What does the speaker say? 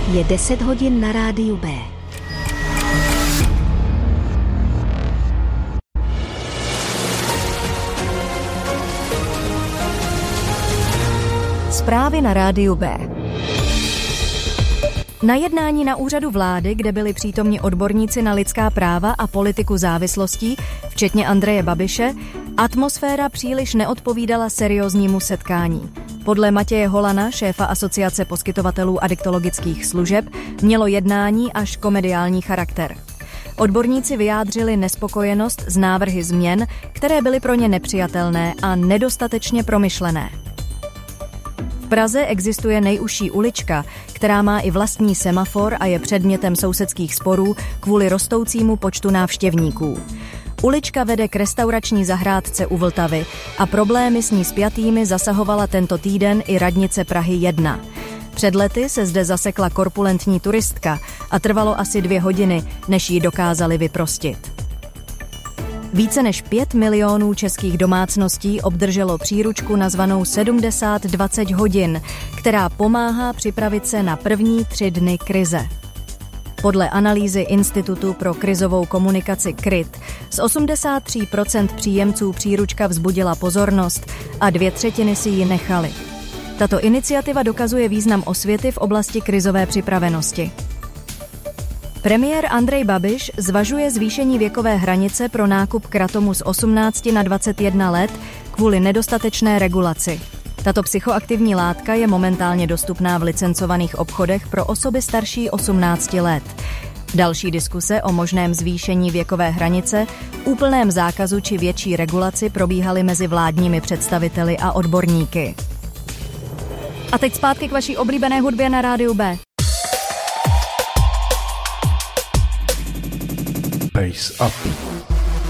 Je 10 hodin na rádiu B. Zprávy na rádiu B. Na jednání na úřadu vlády, kde byli přítomni odborníci na lidská práva a politiku závislostí, včetně Andreje Babiše, atmosféra příliš neodpovídala serióznímu setkání. Podle Matěje Holana, šéfa Asociace poskytovatelů adiktologických služeb, mělo jednání až komediální charakter. Odborníci vyjádřili nespokojenost s návrhy změn, které byly pro ně nepřijatelné a nedostatečně promyšlené. V Praze existuje nejužší ulička, která má i vlastní semafor a je předmětem sousedských sporů kvůli rostoucímu počtu návštěvníků. Ulička vede k restaurační zahrádce u Vltavy a problémy s ní spjatými zasahovala tento týden i radnice Prahy 1. Před lety se zde zasekla korpulentní turistka a trvalo asi 2 hodiny, než ji dokázali vyprostit. Více než 5 milionů českých domácností obdrželo příručku nazvanou 70-20 hodin, která pomáhá připravit se na první 3 dny krize. Podle analýzy Institutu pro krizovou komunikaci KRIT z 83% příjemců příručka vzbudila pozornost a 2/3 si ji nechali. Tato iniciativa dokazuje význam osvěty v oblasti krizové připravenosti. Premiér Andrej Babiš zvažuje zvýšení věkové hranice pro nákup kratomu z 18 na 21 let kvůli nedostatečné regulaci. Tato psychoaktivní látka je momentálně dostupná v licencovaných obchodech pro osoby starší 18 let. Další diskuse o možném zvýšení věkové hranice, úplném zákazu či větší regulaci probíhaly mezi vládními představiteli a odborníky. A teď zpátky k vaší oblíbené hudbě na rádiu B. Bass up.